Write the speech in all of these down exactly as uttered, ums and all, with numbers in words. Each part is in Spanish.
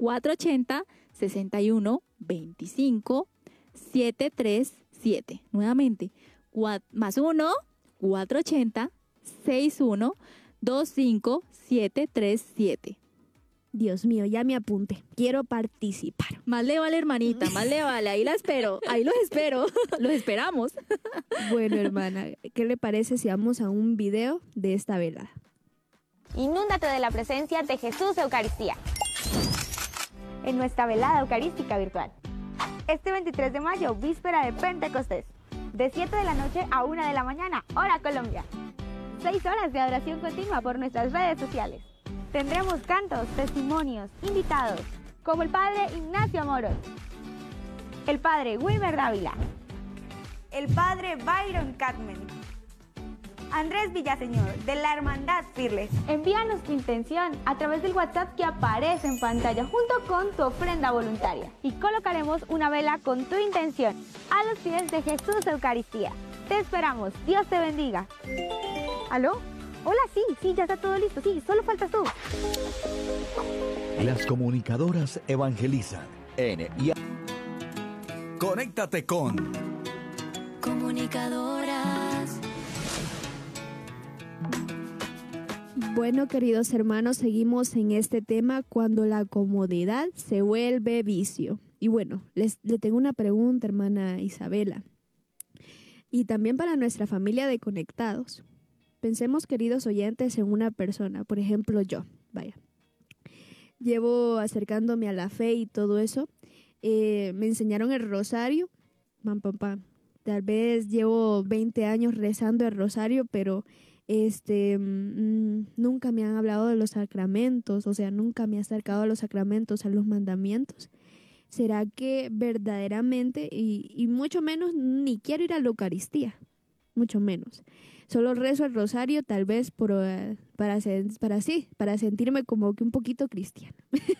cuatro ocho cero, seis uno dos cinco, siete tres siete. Nuevamente, cua- más uno, cuatro ocho cero, seis uno dos cinco, siete tres siete. Dios mío, ya me apunté. Quiero participar. Más le vale, hermanita, más le vale. Ahí la espero, ahí los espero, los esperamos. Bueno, hermana, ¿qué le parece si vamos a un video de esta velada? Inúndate de la presencia de Jesús Eucaristía en nuestra velada eucarística virtual. Este veintitrés de mayo, víspera de Pentecostés, de siete de la noche a una de la mañana, hora Colombia. seis horas de adoración continua por nuestras redes sociales. Tendremos cantos, testimonios, invitados, como el padre Ignacio Moros, el padre Wilmer Dávila, el padre Byron Catman, Andrés Villaseñor, de la Hermandad Fearless. Envíanos tu intención a través del WhatsApp que aparece en pantalla junto con tu ofrenda voluntaria y colocaremos una vela con tu intención a los pies de Jesús Eucaristía. Te esperamos, Dios te bendiga. ¿Aló? Hola, sí, sí, ya está todo listo, sí, solo faltas tú. Las comunicadoras evangelizan en I A. Conéctate con Comunicadoras. Bueno, queridos hermanos, seguimos en este tema cuando la comodidad se vuelve vicio. Y bueno, les, le tengo una pregunta, hermana Isabela. Y también para nuestra familia de conectados. Pensemos, queridos oyentes, en una persona, por ejemplo yo, vaya. Llevo acercándome a la fe y todo eso. Eh, me enseñaron el rosario, pam, pam, pam. Tal vez llevo veinte años rezando el rosario, pero este mmm, nunca me han hablado de los sacramentos, o sea, nunca me he acercado a los sacramentos, a los mandamientos. ¿Será que verdaderamente, y, y mucho menos, ni quiero ir a la Eucaristía? Mucho menos. Solo rezo el rosario tal vez por, uh, para, para, sí, para sentirme como que un poquito cristiana.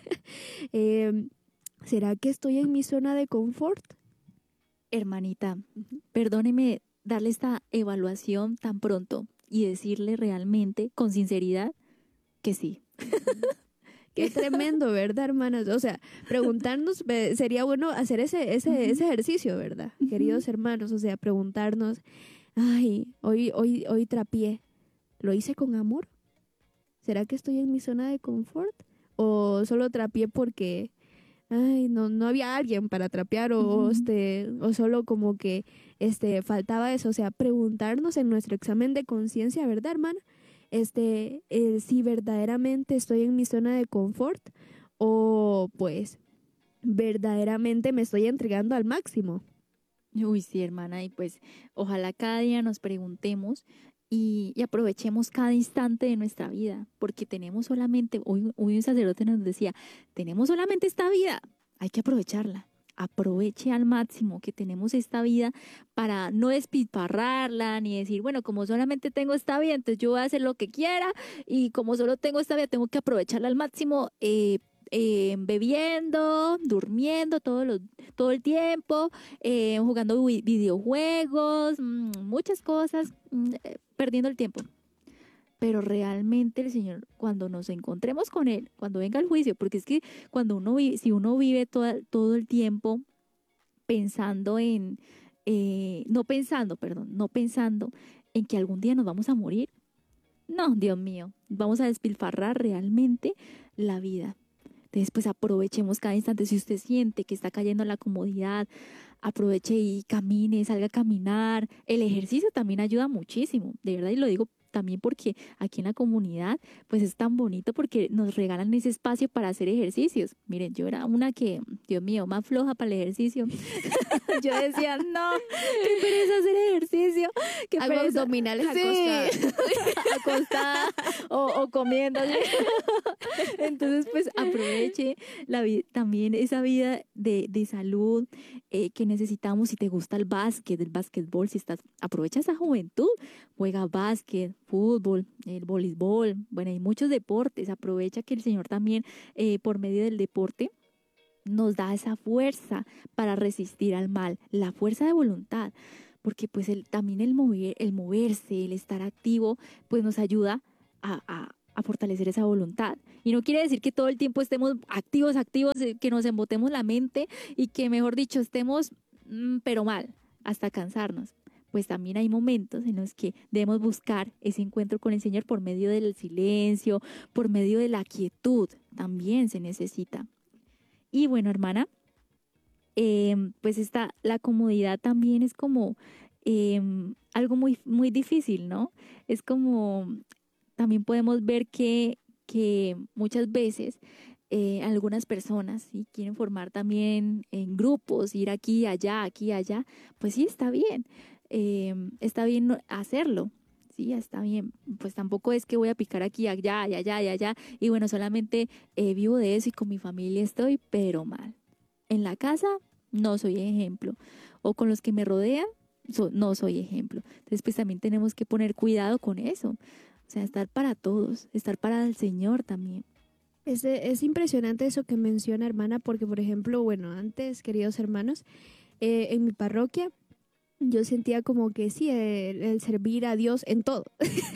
eh, ¿Será que estoy en mi zona de confort? Hermanita, uh-huh. Perdóneme darle esta evaluación tan pronto y decirle realmente, con sinceridad, que sí. Qué tremendo, ¿verdad, hermanas? O sea, preguntarnos, sería bueno hacer ese, ese, uh-huh. ese ejercicio, ¿verdad? Uh-huh. Queridos hermanos, o sea, preguntarnos, ay, hoy, hoy, hoy trapié, ¿lo hice con amor? ¿Será que estoy en mi zona de confort? ¿O solo trapié porque, ay, no, no había alguien para trapear o, uh-huh. este, o solo como que este, faltaba eso? O sea, preguntarnos en nuestro examen de conciencia, ¿verdad, hermana? Este, eh, si verdaderamente estoy en mi zona de confort o pues verdaderamente me estoy entregando al máximo. Uy, sí, hermana, y pues ojalá cada día nos preguntemos y, y aprovechemos cada instante de nuestra vida, porque tenemos solamente, hoy, hoy un sacerdote nos decía, tenemos solamente esta vida, hay que aprovecharla. Aproveche al máximo que tenemos esta vida para no despilfarrarla ni decir, bueno, como solamente tengo esta vida, entonces yo voy a hacer lo que quiera y como solo tengo esta vida, tengo que aprovecharla al máximo, eh, eh, bebiendo, durmiendo todo, lo, todo el tiempo, eh, jugando videojuegos, mmm, muchas cosas, mmm, eh, perdiendo el tiempo. Pero realmente el Señor, cuando nos encontremos con Él, cuando venga el juicio, porque es que cuando uno vive, si uno vive todo, todo el tiempo pensando en, eh, no pensando, perdón, no pensando en que algún día nos vamos a morir, no, Dios mío, vamos a despilfarrar realmente la vida. Entonces, pues aprovechemos cada instante. Si usted siente que está cayendo en la comodidad, aproveche y camine, salga a caminar. El ejercicio también ayuda muchísimo, de verdad, y lo digo también porque aquí en la comunidad pues es tan bonito porque nos regalan ese espacio para hacer ejercicios. Miren, yo era una que, Dios mío, más floja para el ejercicio. Yo decía, no, qué pereza hacer ejercicio. Qué Hago pereza. abdominales sí. acostada. acostada o, o comiendo. Entonces pues aproveche la vida, también esa vida de, de salud eh, que necesitamos. Si te gusta el básquet, el básquetbol, si estás, aprovecha esa juventud, juega básquet, fútbol, el voleibol, bueno, hay muchos deportes. Aprovecha que el Señor también eh, por medio del deporte nos da esa fuerza para resistir al mal, la fuerza de voluntad, porque pues el, también el mover, el moverse, el estar activo, pues nos ayuda a, a, a fortalecer esa voluntad. Y no quiere decir que todo el tiempo estemos activos, activos, eh, que nos embotemos la mente y que, mejor dicho, estemos, mm, pero mal, hasta cansarnos. Pues también hay momentos en los que debemos buscar ese encuentro con el Señor por medio del silencio, por medio de la quietud, también se necesita. Y bueno, hermana, eh, pues esta, la comodidad también es como eh, algo muy, muy difícil, ¿no? Es como, también podemos ver que, que muchas veces eh, algunas personas ¿sí? quieren formar también en grupos, ir aquí, allá, aquí, allá, pues sí, está bien, eh, está bien no- hacerlo. Sí, está bien. Pues tampoco es que voy a picar aquí, allá, allá, allá, allá. Y bueno, solamente eh, vivo de eso y con mi familia estoy, pero mal. En la casa no soy ejemplo. O con los que me rodean so- no soy ejemplo. Entonces, pues también tenemos que poner cuidado con eso. O sea, estar para todos, estar para el Señor también. Es, es impresionante eso que menciona, hermana, porque, por ejemplo, bueno, antes, queridos hermanos, eh, en mi parroquia, yo sentía como que sí, el, el servir a Dios en todo,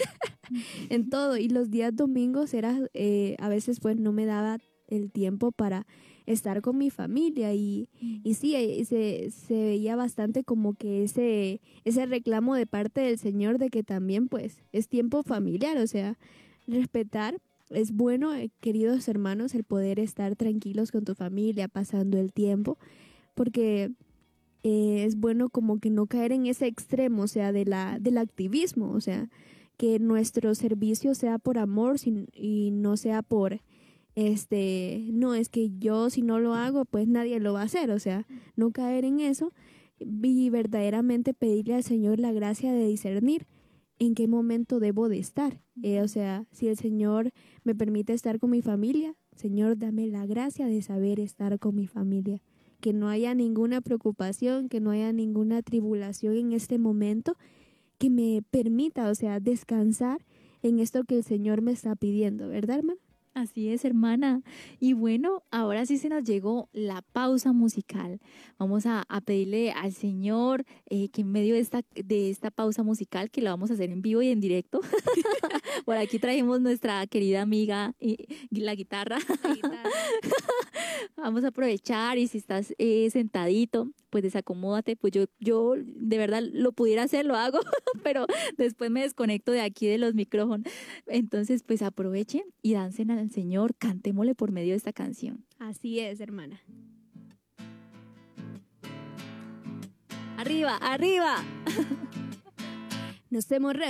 en todo. Y los días domingos era, eh, a veces pues no me daba el tiempo para estar con mi familia y, y sí, eh, se, se veía bastante como que ese, ese reclamo de parte del Señor de que también pues es tiempo familiar, o sea, respetar. Es bueno, eh, queridos hermanos, el poder estar tranquilos con tu familia, pasando el tiempo, porque eh, es bueno como que no caer en ese extremo, o sea, de la, del activismo, o sea, que nuestro servicio sea por amor sin, y no sea por, este, no, es que yo si no lo hago, pues nadie lo va a hacer, o sea, no caer en eso y verdaderamente pedirle al Señor la gracia de discernir en qué momento debo de estar. Eh, o sea, si el Señor me permite estar con mi familia, Señor, dame la gracia de saber estar con mi familia. Que no haya ninguna preocupación, que no haya ninguna tribulación en este momento, que me permita, o sea, descansar en esto que el Señor me está pidiendo, ¿verdad, hermano? Así es, hermana. Y bueno, ahora sí se nos llegó la pausa musical. Vamos a, a pedirle al Señor eh, que en medio de esta, de esta pausa musical, que la vamos a hacer en vivo y en directo, por aquí trajimos nuestra querida amiga y, y la guitarra. Vamos a aprovechar y si estás eh, sentadito, pues desacomódate. Pues yo, yo de verdad lo pudiera hacer, lo hago, pero después me desconecto de aquí de los micrófonos. Entonces, pues aprovechen y dancen al Señor, cantémosle por medio de esta canción. Así es, hermana. ¡Arriba, arriba! Nos hemos